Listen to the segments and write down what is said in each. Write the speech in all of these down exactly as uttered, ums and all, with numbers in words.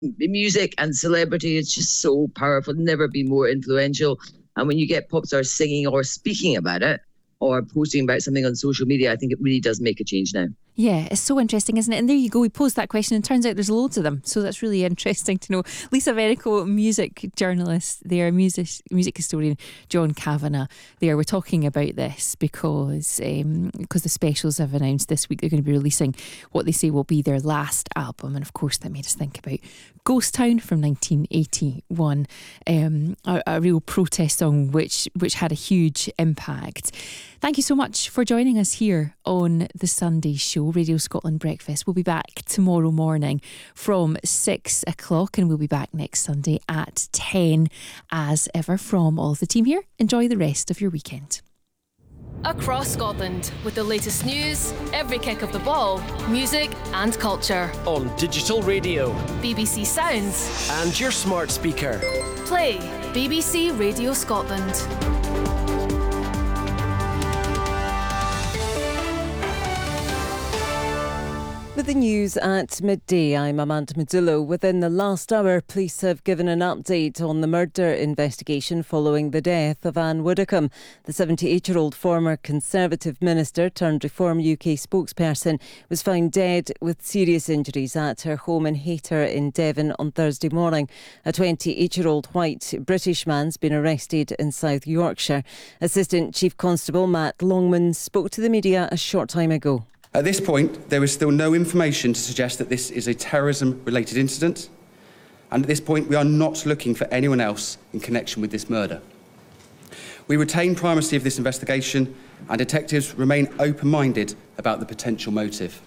music and celebrity is just so powerful, never been more influential. And when you get pop stars singing or speaking about it or posting about something on social media, I think it really does make a change now. Yeah, it's so interesting, isn't it? And there you go, we posed that question and turns out there's loads of them. So that's really interesting to know. Lisa Verico, music journalist there, music music historian John Kavanagh there. We're talking about this because um, because the Specials have announced this week they're going to be releasing what they say will be their last album. And of course that made us think about Ghost Town from nineteen eighty-one, um, a, a real protest song which which had a huge impact. Thank you so much for joining us here on the Sunday show, Radio Scotland Breakfast. We'll be back tomorrow morning from six o'clock and we'll be back next Sunday at ten as ever from all of the team here. Enjoy the rest of your weekend. Across Scotland with the latest news, every kick of the ball, music and culture. On digital radio, B B C Sounds and your smart speaker. Play B B C Radio Scotland. With the news at midday, I'm Amanda Mazzillo. Within the last hour, police have given an update on the murder investigation following the death of Anne Widdecombe. The seventy-eight-year-old former Conservative minister turned Reform U K spokesperson was found dead with serious injuries at her home in Hayter in Devon on Thursday morning. A twenty-eight-year-old white British man's been arrested in South Yorkshire. Assistant Chief Constable Matt Longman spoke to the media a short time ago. At this point, there is still no information to suggest that this is a terrorism-related incident, and at this point, we are not looking for anyone else in connection with this murder. We retain primacy of this investigation, and detectives remain open-minded about the potential motive.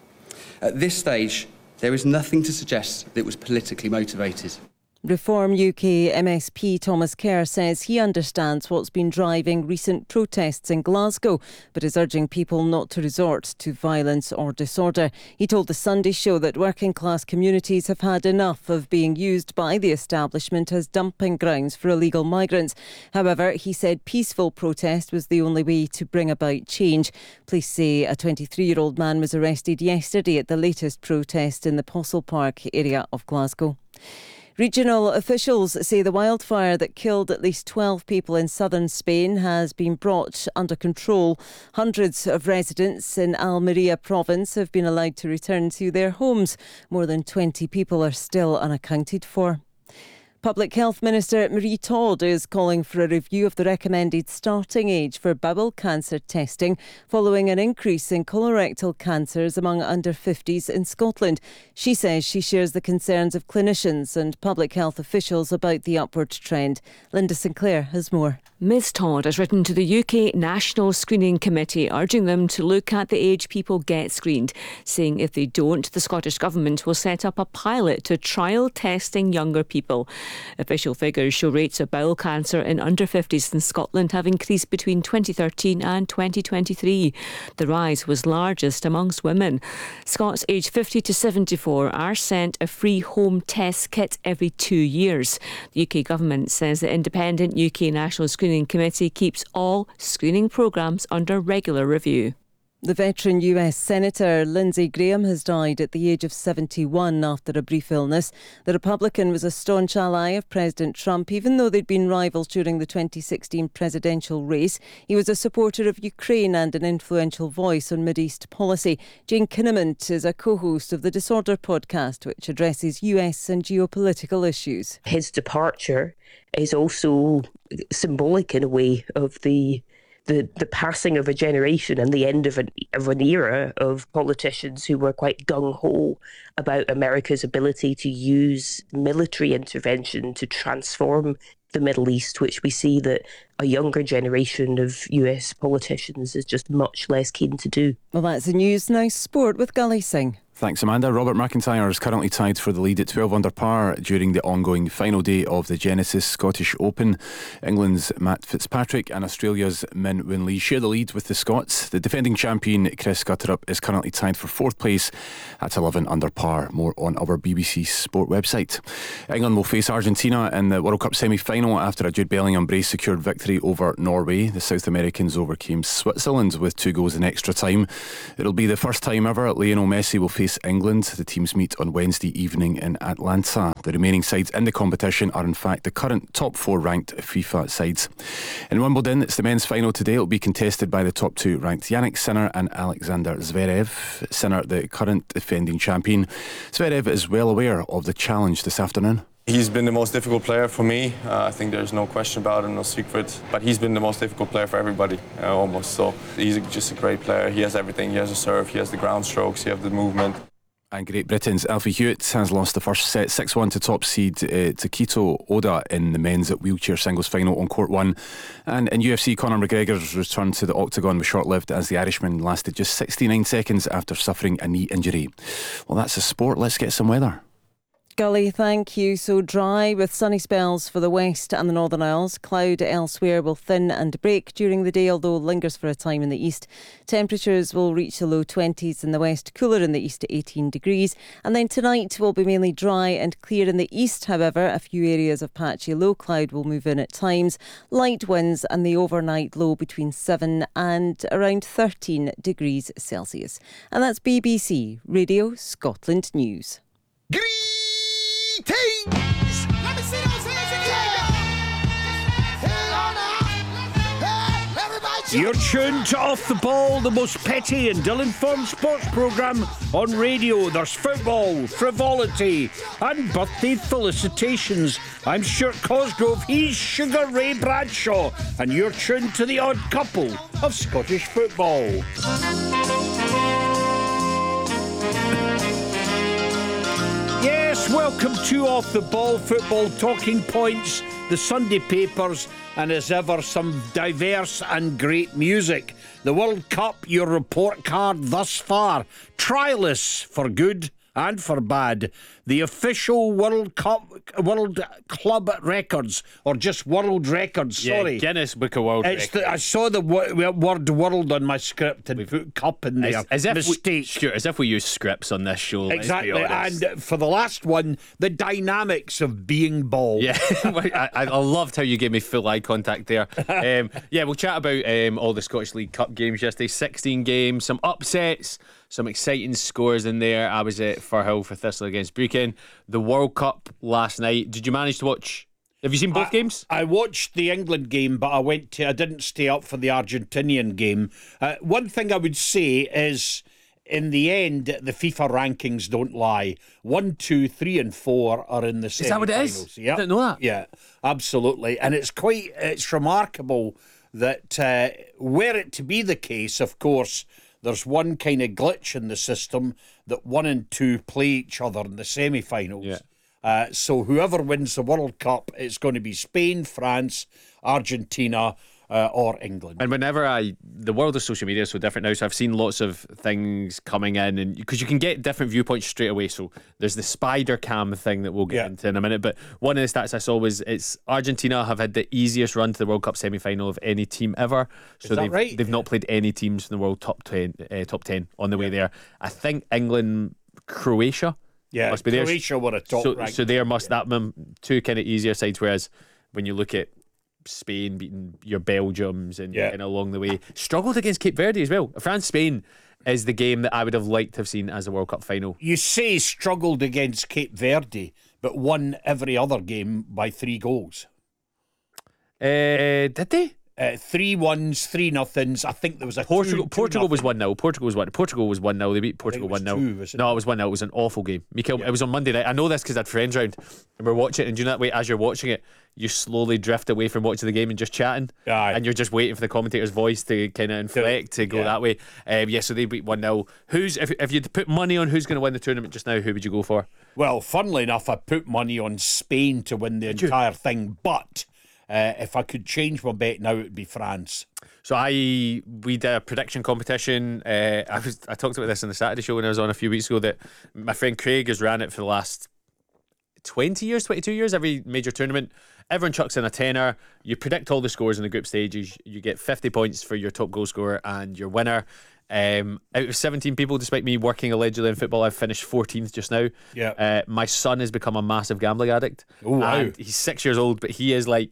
At this stage, there is nothing to suggest that it was politically motivated. Reform U K M S P Thomas Kerr says he understands what's been driving recent protests in Glasgow, but is urging people not to resort to violence or disorder. He told the Sunday show that working class communities have had enough of being used by the establishment as dumping grounds for illegal migrants. However, he said peaceful protest was the only way to bring about change. Police say a twenty-three-year-old man was arrested yesterday at the latest protest in the Postle Park area of Glasgow. Regional officials say the wildfire that killed at least twelve people in southern Spain has been brought under control. Hundreds of residents in Almería province have been allowed to return to their homes. More than twenty people are still unaccounted for. Public Health Minister Marie Todd is calling for a review of the recommended starting age for bowel cancer testing following an increase in colorectal cancers among under fifties in Scotland. She says she shares the concerns of clinicians and public health officials about the upward trend. Linda Sinclair has more. Ms Todd has written to the U K National Screening Committee urging them to look at the age people get screened, saying if they don't, the Scottish Government will set up a pilot to trial testing younger people. Official figures show rates of bowel cancer in under fifties in Scotland have increased between twenty thirteen and twenty twenty-three. The rise was largest amongst women. Scots aged fifty to seventy-four are sent a free home test kit every two years. The U K Government says the independent U K National Screening Committee keeps all screening programmes under regular review. The veteran U S Senator Lindsey Graham has died at the age of seventy-one after a brief illness. The Republican was a staunch ally of President Trump, even though they'd been rivals during the twenty sixteen presidential race. He was a supporter of Ukraine and an influential voice on Mideast policy. Jane Kinnaman is a co-host of the Disorder podcast, which addresses U S and geopolitical issues. His departure is also symbolic in a way of the The, the passing of a generation and the end of an, of an era of politicians who were quite gung-ho about America's ability to use military intervention to transform the Middle East, which we see that a younger generation of U S politicians is just much less keen to do. Well, that's the news. Now sport with Gully Singh. Thanks, Amanda. Robert McIntyre is currently tied for the lead at twelve under par during the ongoing final day of the Genesis Scottish Open. England's Matt Fitzpatrick and Australia's Min Woo Lee share the lead with the Scots. The defending champion Chris Gutterup is currently tied for fourth place at eleven under par. More on our B B C Sport website. England will face Argentina in the World Cup semi-final after a Jude Bellingham brace secured victory over Norway. The South Americans overcame Switzerland with two goals in extra time. It'll be the first time ever Lionel Messi will face face England. The teams meet on Wednesday evening in Atlanta. The remaining sides in the competition are in fact the current top four ranked FIFA sides. In Wimbledon, it's the men's final today. It'll be contested by the top two ranked Jannik Sinner and Alexander Zverev. Sinner, the current defending champion. Zverev is well aware of the challenge this afternoon. He's been the most difficult player for me. Uh, I think there's no question about it, no secret. But he's been the most difficult player for everybody, uh, almost. So he's just a great player. He has everything. He has a serve, he has the ground strokes, he has the movement. And Great Britain's Alfie Hewitt has lost the first set six one to top seed uh, Takito Oda in the men's wheelchair singles final on court one. And in U F C, Conor McGregor's return to the octagon was short-lived as the Irishman lasted just sixty-nine seconds after suffering a knee injury. Well, that's the sport. Let's get some weather. Gully, thank you. So dry with sunny spells for the west and the Northern Isles. Cloud elsewhere will thin and break during the day, although lingers for a time in the east. Temperatures will reach the low twenties in the west, cooler in the east to eighteen degrees. And then tonight will be mainly dry and clear in the east. However, a few areas of patchy low cloud will move in at times. Light winds and the overnight low between seven and around thirteen degrees Celsius. And that's B B C Radio Scotland News. Greetings! Let me see those hands again! Hey, everybody! You're tuned to Off the Ball, the most petty and ill-informed sports programme on radio. There's football, frivolity and birthday felicitations. I'm Stuart Cosgrove, he's Sugar Ray Bradshaw, and you're tuned to the odd couple of Scottish football. Yes, welcome to Off the Ball, football talking points, the Sunday papers, and as ever, some diverse and great music. The World Cup, your report card thus far. Trialists for good and for bad. The official World Cup, World Club records, or just world records, sorry. Yeah, Guinness Book of World it's Records. The, I saw the w- word world on my script and We've, put cup in there. As, as if Mistake. We, sure, as if we use scripts on this show. Exactly, let's be honest. and for the last one, the dynamics of being bald. Yeah, I, I loved how you gave me full eye contact there. Um, yeah, we'll chat about um, all the Scottish League Cup games yesterday. sixteen games, some upsets, some exciting scores in there. I was at Firhill for Thistle against Brechin. The World Cup last night. Did you manage to watch? Have you seen both I, games? I watched the England game, but I went to. I didn't stay up for the Argentinian game. Uh, one thing I would say is, in the end, the FIFA rankings don't lie. One, two, three, and four are in the semi-finals. Is that what it is? Yep. I didn't know that. Yeah, absolutely. And it's quite. It's remarkable that uh, were it to be the case, of course, there's one kind of glitch in the system that one and two play each other in the semi-finals. Yeah. Uh, so whoever wins the World Cup, it's going to be Spain, France, Argentina, uh, or England. And whenever I, the world of social media is so different now, so I've seen lots of things coming in, and because you can get different viewpoints straight away. So there's the spider cam thing that we'll get yeah. into in a minute. But one of the stats I saw was it's Argentina have had the easiest run to the World Cup semi-final of any team ever. So is that they've, right? they've not played any teams in the world top ten, uh, top ten on the yeah. way there. I think England, Croatia. Yeah, must be Croatia there. were a top so, rank. so there must yeah. that two kind of easier sides. Whereas when you look at Spain beating your Belgiums and yeah. kind of along the way, struggled against Cape Verde as well. France Spain is the game that I would have liked to have seen as a World Cup final. You say struggled against Cape Verde, but won every other game by three goals. Uh, did they? Uh, three ones, three nothings. I think there was a Portugal. two, Portugal two was one nil. Portugal was one. Portugal was one nil. They beat Portugal one nil. No, it was one nil. It was an awful game. Mikel, yeah. It was on Monday night. I know this because I had friends round and we're watching it. And do you know that way? As you're watching it, you slowly drift away from watching the game and just chatting. Aye. And you're just waiting for the commentator's voice to kind of inflect to go yeah. that way. Um, yeah. So they beat one nil. Who's if if you'd put money on who's going to win the tournament just now? Who would you go for? Well, funnily enough, I put money on Spain to win the Did entire you? thing, but. Uh, if I could change my bet now, it would be France. So I we did a prediction competition. Uh, I was I talked about this on the Saturday show when I was on a few weeks ago. That my friend Craig has ran it for the last twenty years, twenty-two years. Every major tournament, everyone chucks in a tenner. You predict all the scores in the group stages. You get fifty points for your top goal scorer and your winner. Um, out of seventeen people, despite me working allegedly in football, I've finished fourteenth just now. Yeah. Uh, my son has become a massive gambling addict. Oh wow! And he's six years old, but he is like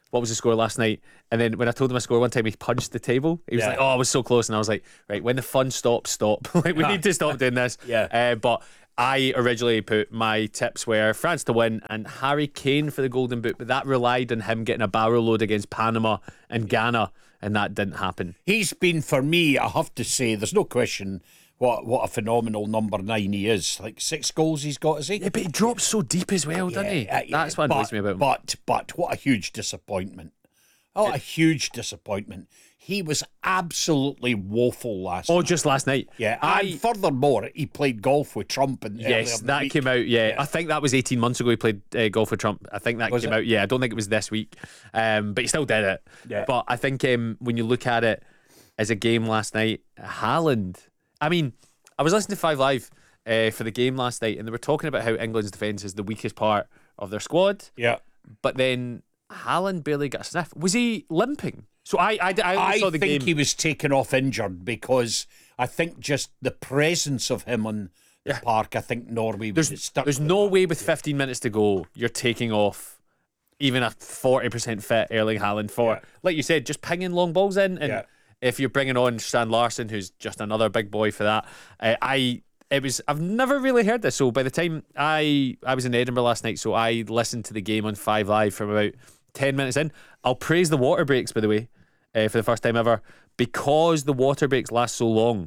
what was the score last night? And then when I told him my score one time, he punched the table. He was Yeah. like, oh, I was so close. And I was like, right, when the fun stops, stop. Like, we need to stop doing this. Yeah. Uh, but I originally put my tips were France to win and Harry Kane for the Golden Boot, but that relied on him getting a barrel load against Panama and Ghana, and that didn't happen. He's been, for me, I have to say, there's no question what what a phenomenal number nine he is. Like six goals he's got, is he? Yeah, but he drops so deep as well, doesn't he? uh, That's what but, annoys me about him. But, but what a huge disappointment. Oh, a huge disappointment. He was absolutely woeful last Oh, night. just last night. Yeah, I- and furthermore, he played golf with Trump. And Yes, that came out. Yeah. I think that was eighteen months ago. He played uh, golf with Trump. I think that Was came it? out. Yeah, I don't think it was this week, um, but he still did it. Yeah. But I think um, when you look at it as a game last night, Haaland. I mean, I was listening to Five Live uh, for the game last night, and they were talking about how England's defence is the weakest part of their squad. Yeah. But then Haaland barely got a sniff. Was he limping? So I, I, I, only I saw the think game. he was taken off injured because I think just the presence of him on the park, I think Norway was There's, stuck. there's with no that. way with fifteen minutes to go you're taking off even a forty percent fit Erling Haaland for, Yeah. like you said, just pinging long balls in. And Yeah. if you're bringing on Strand Larson, who's just another big boy for that, uh, I it was I've never really heard this. So by the time I I was in Edinburgh last night, so I listened to the game on Five Live from about ten minutes in. I'll praise the water breaks, by the way, uh, for the first time ever, because the water breaks last so long.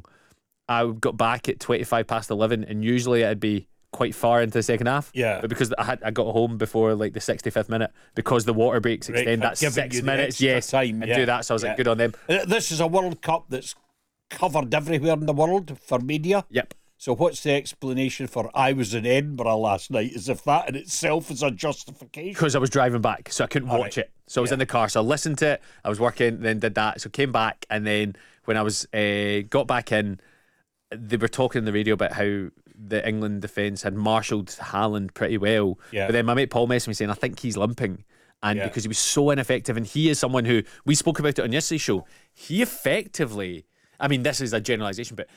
I got back at twenty-five past eleven, and usually it'd be quite far into the second half. Yeah. But because I had I got home before like the sixty-fifth minute, because the water breaks Right, extend had that given six you the minutes, extra yes, time, and yeah. do that. So I was Yeah. like, good on them. Uh, This is a World Cup that's covered everywhere in the world for media. Yep. So what's the explanation for I was in Edinburgh last night, as if that in itself is a justification? Because I was driving back, so I couldn't All watch right. it. So I was Yeah. in the car, so I listened to it. I was working, then did that. So came back, and then when I was uh, got back in, they were talking on the radio about how the England defence had marshalled Haaland pretty well. Yeah. But then my mate Paul messaged me saying, I think he's limping. And Yeah. because he was so ineffective, and he is someone who, we spoke about it on yesterday's show, he effectively, I mean, this is a generalisation, but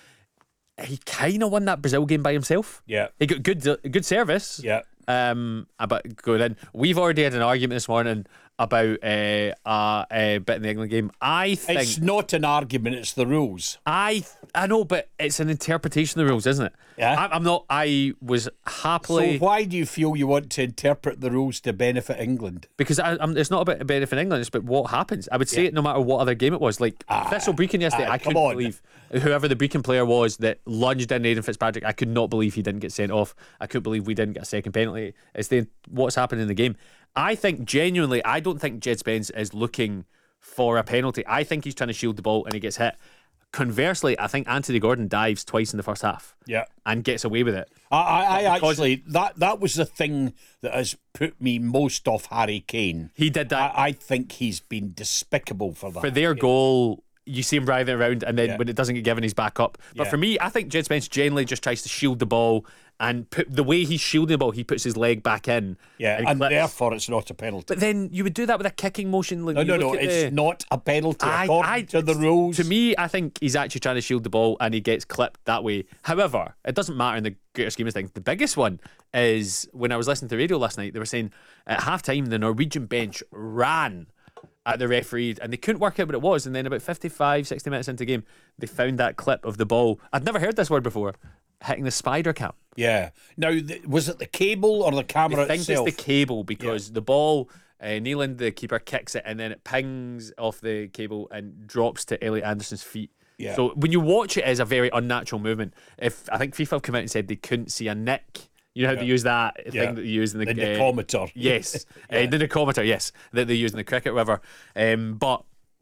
he kind of won that Brazil game by himself. Yeah. He got good good service. Yeah. Um, about going in. We've already had an argument this morning about uh, uh, uh, bit in the England game. I think It's not an argument, it's the rules. I I know, but it's an interpretation of the rules, isn't it? Yeah. I, I'm not. I was happily So why do you feel you want to interpret the rules to benefit England? because I, I'm, it's not about benefiting England. It's about what happens. I would say it no matter what other game it was. Like Thistle Brecon yesterday, ah, I come couldn't on. believe whoever the Brecon player was that lunged in Aidan Fitzpatrick. I could not believe he didn't get sent off. I couldn't believe we didn't get a second penalty. It's the what's happened in the game. I think genuinely, I don't think Jed Spence is looking for a penalty. I think he's trying to shield the ball and he gets hit. Conversely, I think Anthony Gordon dives twice in the first half. Yeah. And gets away with it. I, I, I Because- actually, that, that was the thing that has put me most off Harry Kane. He did that. I, I think he's been despicable for that. For their goal, you see him writhing around, and then Yeah. when it doesn't get given, he's back up. But Yeah. for me, I think Jed Spence generally just tries to shield the ball, and put the way he's shielding the ball, he puts his leg back in. Yeah, and and clips. therefore it's not a penalty. But then you would do that with a kicking motion. Like No, you no, look no, at it's the- not a penalty I- according I- to the rules. To me, I think he's actually trying to shield the ball, and he gets clipped that way. However, it doesn't matter in the greater scheme of things. The biggest one is when I was listening to the radio last night, they were saying at halftime the Norwegian bench ran at the referee and they couldn't work out what it was, and then about fifty-five, sixty minutes into the game they found that clip of the ball. I'd never heard this word before, hitting the spider cam. Yeah. Now, th- was it the cable or the camera I think itself? it's the cable, because the ball, uh, Neeland, the keeper, kicks it and then it pings off the cable and drops to Elliot Anderson's feet. Yeah. So when you watch it, it's a very unnatural movement. If I think FIFA have come out and said they couldn't see a nick. You know how Yeah. they use that Yeah. thing that they use in the, The uh, nicometer. Yes, Yeah. uh, the nicometer. Yes, that they use in the cricket, whatever. Um, but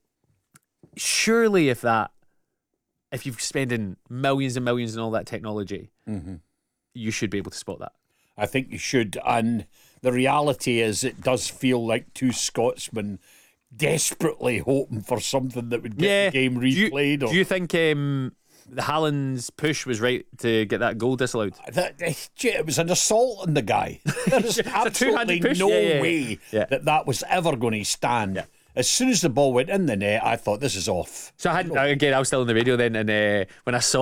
surely, if that, if you're spending millions and millions on all that technology, Mhm. you should be able to spot that. I think you should. And the reality is, it does feel like two Scotsmen desperately hoping for something that would get Yeah. the game Do you- replayed. or Do you think um, the Haaland's push was right to get that goal disallowed? that, it was an assault on the guy. There's It's a absolutely two-handed push. no Yeah, yeah, yeah. way Yeah. that that was ever going to stand. As soon as the ball went in the net, I thought this is off. So I had again, I was still on the radio then, and uh, when I saw it,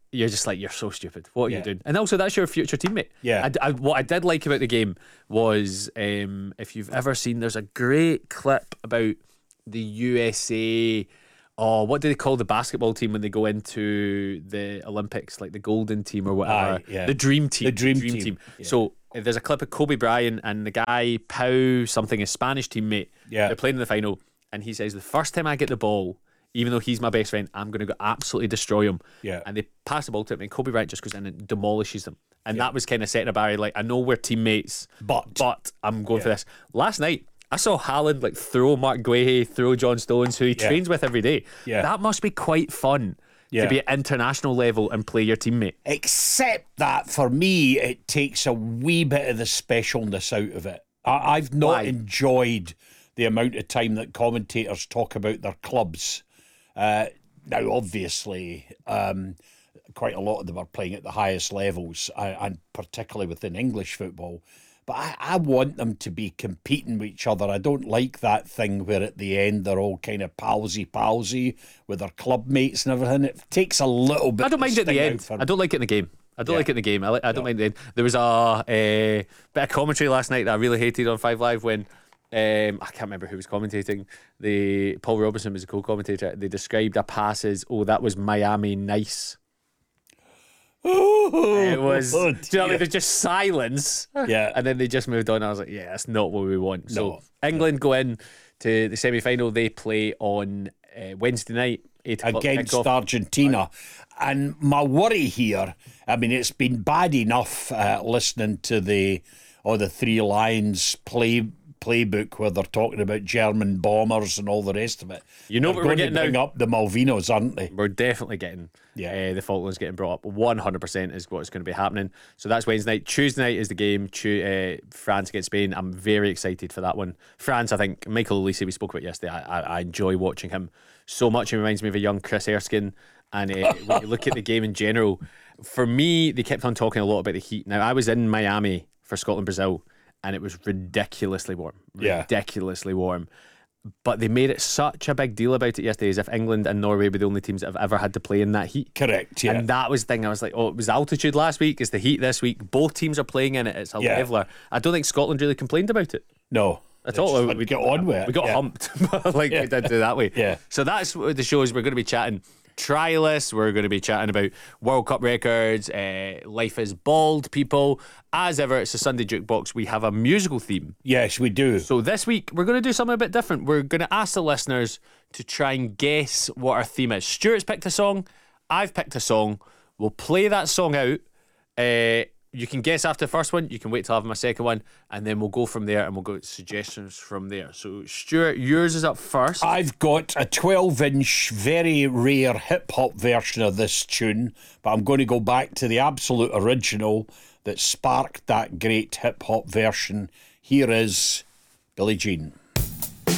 you're just like, you're so stupid. What are Yeah. you doing? And also, that's your future teammate. Yeah. I, I- what I did like about the game was, um, if you've ever seen, there's a great clip about the U S A. Oh, what do they call the basketball team when they go into the Olympics, like the golden team or whatever? Aye, yeah. The dream team. The dream team, yeah. So uh, there's a clip of Kobe Bryant and the guy Pau something, his Spanish teammate. Yeah. They're playing in the final, and he says, the first time I get the ball, even though he's my best friend, I'm going to go absolutely destroy him. Yeah. And they pass the ball to him, and Kobe Bryant just goes in and demolishes them. And that was kind of setting a barrier. Like, I know we're teammates, But. but I'm going for Yeah. this. Last night, I saw Haaland like throw Mark Guehi, throw John Stones, who he Yeah. trains with every day. Yeah. That must be quite fun Yeah. to be at international level and play your teammate. Except that for me, it takes a wee bit of the specialness out of it. I, I've not Why? enjoyed the amount of time that commentators talk about their clubs. Uh, now, obviously, um, quite a lot of them are playing at the highest levels, uh, and particularly within English football. But I, I want them to be competing with each other. I don't like that thing where at the end they're all kind of palsy-palsy with their club mates and everything. It takes a little bit. I don't of mind it at the sting out end. for- I don't like it in the game. I don't Yeah. like it in the game. I, like, I don't mind it in the end. There was a uh, bit of commentary last night that I really hated on Five Live when um, I can't remember who was commentating. The Paul Robinson was a co-commentator. They described a pass as, "Oh, that was Miami nice." It was, Oh, do you know what I mean? dear. There's just silence. Yeah. And then they just moved on. I was like, yeah, that's not what we want. So No. England go in to the semi final. They play on uh, Wednesday night, eight o'clock against kickoff. Argentina. And my worry here, I mean, it's been bad enough uh, listening to the or the Three Lions play playbook where they're talking about German bombers and all the rest of it. You know They're what we're going to getting bring now? up the Malvinos, aren't they? We're definitely getting Yeah. uh, the Falklands getting brought up. one hundred percent is what's going to be happening. So that's Wednesday night. Tuesday night is the game, Tu- uh, France against Spain. I'm very excited for that one. France, I think, Michael Olise, we spoke about yesterday. I, I, I enjoy watching him so much. He reminds me of a young Chris Erskine. And uh, when you look at the game in general, for me, they kept on talking a lot about the heat. Now, I was in Miami for Scotland-Brazil, and it was ridiculously warm. Yeah. Ridiculously warm. But they made it such a big deal about it yesterday, as if England and Norway were the only teams that have ever had to play in that heat. Correct, yeah. And that was the thing. I was like, oh, it was altitude last week, it's the heat this week. Both teams are playing in it. It's a Yeah. leveler. I don't think Scotland really complained about it No. at They all. just We get on with it. We got yeah. humped like Yeah. we did do that way. Yeah. So that's what the show is. We're going to be chatting trialists. We're going to be chatting about World Cup records. Uh, life is bald, people. As ever, it's a Sunday Jukebox. We have a musical theme. Yes, we do. So this week, we're going to do something a bit different. We're going to ask the listeners to try and guess what our theme is. Stuart's picked a song. I've picked a song. We'll play that song out. Uh, you can guess after the first one. You can wait till I have my second one. And then we'll go from there and we'll go suggestions from there. So, Stuart, yours is up first. I've got a twelve inch, very rare hip hop version of this tune, but I'm going to go back to the absolute original that sparked that great hip hop version. Here is Billie Jean.